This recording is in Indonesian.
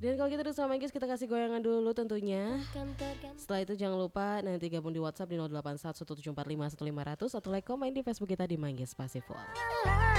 Dan kalau kita udah sama Manggis, kita kasih goyangan dulu tentunya. Setelah itu jangan lupa nanti gabung di WhatsApp di 0811745150 atau like komen di Facebook kita di Manggis Pasiful.